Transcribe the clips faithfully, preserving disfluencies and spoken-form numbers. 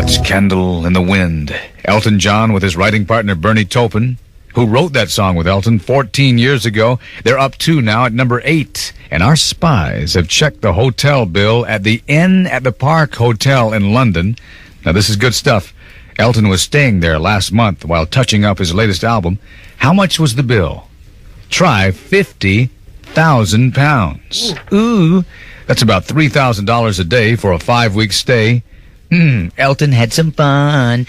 Dutch Candle in the Wind. Elton John with his writing partner Bernie Taupin, who wrote that song with Elton fourteen years ago. They're up two now at number eight. And our spies have checked the hotel bill at the Inn at the Park Hotel in London. Now, this is good stuff. Elton was staying there last month while touching up his latest album. How much was the bill? Try fifty thousand pounds. Ooh, that's about three thousand dollars a day for a five-week stay. Hmm, Elton had some fun.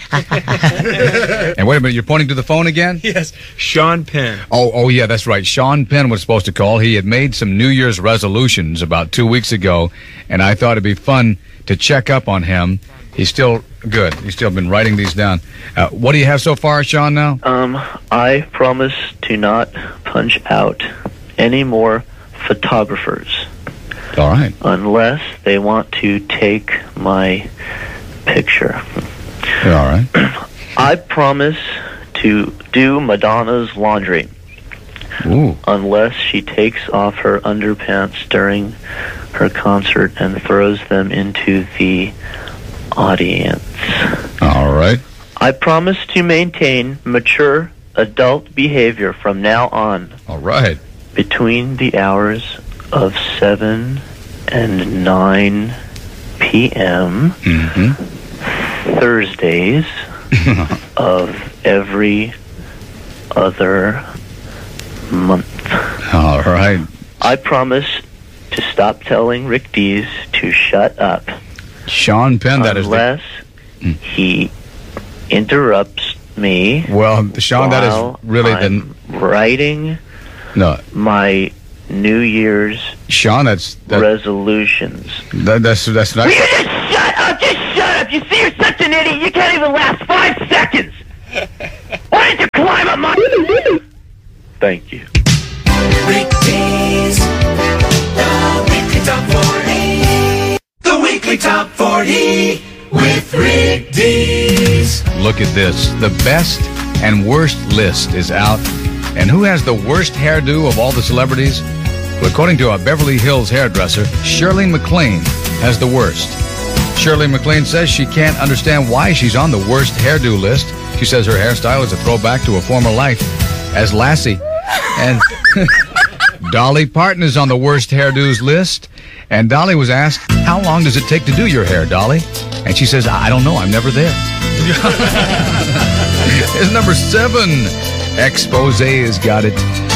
And wait a minute, you're pointing to the phone again? Yes, Sean Penn. Oh, oh yeah, that's right. Sean Penn was supposed to call. He had made some New Year's resolutions about two weeks ago, and I thought it'd be fun to check up on him. He's still good. He's still been writing these down. Uh, what do you have so far, Sean, now? Um, I promise to not punch out any more photographers. All right. Unless they want to take my picture. All right. I promise to do Madonna's laundry. Ooh. Unless she takes off her underpants during her concert and throws them into the audience. All right. I promise to maintain mature adult behavior from now on. All right. Between the hours of seven and nine p.m. Mm-hmm. Thursdays of every other month. All right. I promise to stop telling Rick Dees to shut up. Sean Penn, that is the... Unless he interrupts me. Well, Sean, that while is really I'm the... writing No. my New Year's Sean, that's... That, resolutions. that, that's that's not... Will you just shut up? Just shut up! You see, you're such an idiot. You can't even last five seconds. Why don't you climb up my... Thank you. Rick Dees, the Weekly Top forty. The Weekly Top forty with Rick Dees. Look at this. The best and worst list is out. And who has the worst hairdo of all the celebrities? Well, according to a Beverly Hills hairdresser, Shirley MacLaine has the worst. Shirley MacLaine says she can't understand why she's on the worst hairdo list. She says her hairstyle is a throwback to a former life as Lassie. And Dolly Parton is on the worst hairdos list. And Dolly was asked, how long does it take to do your hair, Dolly? And she says, I don't know, I'm never there. It's number seven. Expose's got it.